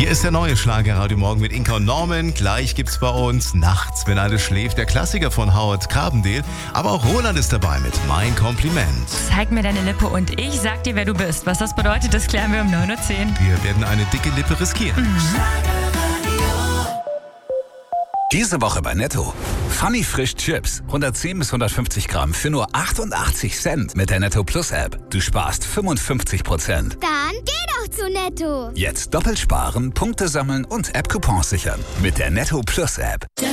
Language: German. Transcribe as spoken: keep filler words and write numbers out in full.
Hier ist der neue Schlager Radio Morgen mit Inka und Norman. Gleich gibt's bei uns Nachts, wenn alles schläft, der Klassiker von Howard Carpendale. Aber auch Roland ist dabei mit Mein Kompliment. Zeig mir deine Lippe und ich sag dir, wer du bist. Was das bedeutet, das klären wir um neun Uhr zehn. Wir werden eine dicke Lippe riskieren. Mhm. Diese Woche bei Netto. Funny Frisch Chips. hundertzehn bis hundertfünfzig Gramm für nur achtundachtzig Cent mit der Netto Plus App. Du sparst fünfundfünfzig Prozent. Dann geh doch zu Netto. Jetzt doppelt sparen, Punkte sammeln und App-Coupons sichern. Mit der Netto Plus App.